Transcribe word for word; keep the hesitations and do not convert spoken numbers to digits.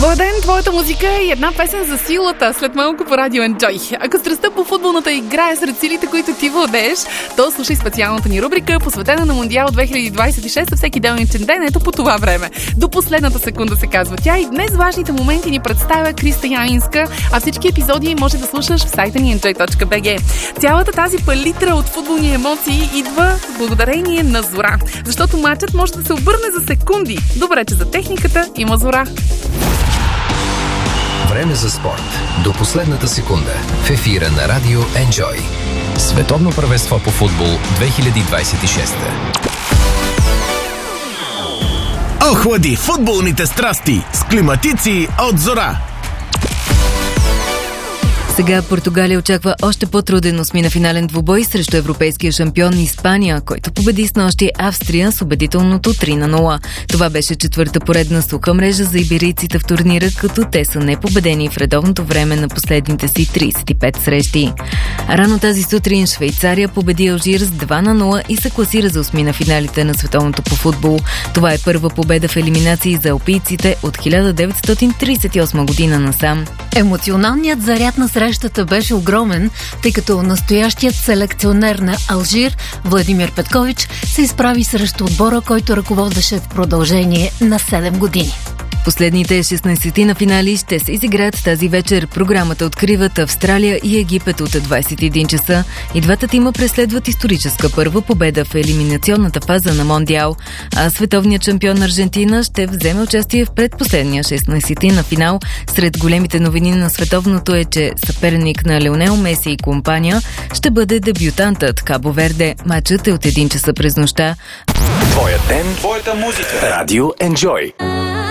Твоя ден, твоята музика и една песен за силата след малко по Радио Enjoy. Ако страстта по футболната игра е сред силите, които ти владееш, то слушай специалната ни рубрика, посветена на Мондиал две хиляди двадесет и шеста всеки делничен ден, ето по това време. До последната секунда се казва тя и днес важните моменти ни представя Криста Яинска, а всички епизоди може да слушаш в сайта ни enjoy точка би джи. Цялата тази палитра от футболни емоции идва благодарение на Зора, защото матчът може да се обърне за секунди. Добре, че за техниката има Зора. Време за спорт. До последната секунда. В ефира на Радио Enjoy. Световно първенство по футбол две хиляди двадесет и шеста. Охлади футболните страсти с климатици от Зора. Сега Португалия очаква още по-труден осминафинален двубой срещу европейския шампион Испания, който победи снощи Австрия с убедителното три на нула. Това беше четвърта поредна суха мрежа за иберийците в турнира, като те са непобедени в редовното време на последните си тридесет и пет срещи. Рано тази сутрин Швейцария победи Алжир с два на нула и се класира за осминафиналите на световното по футбол. Това е първа победа в елиминации за алпийците от хиляда деветстотин тридесет и осма година насам. Емоционалният заряд на срещата беше огромен, тъй като настоящият селекционер на Алжир, Владимир Петкович, се изправи срещу отбора, който ръководеше в продължение на седем години. Последните шестнадесет на финали ще се изиграят тази вечер. Програмата откриват Австралия и Египет от двадесет и един часа. И двата тима преследват историческа първа победа в елиминационната фаза на Мондиал. А световният шампион Аржентина ще вземе участие в предпоследния шестнадесет на финал. Сред големите новини на световното е, че съперник на Лионел Меси и компания ще бъде дебютантът Кабо Верде. Матчът е от един часа през нощта. Твоя ден, твоята музика. Радио Enjoy.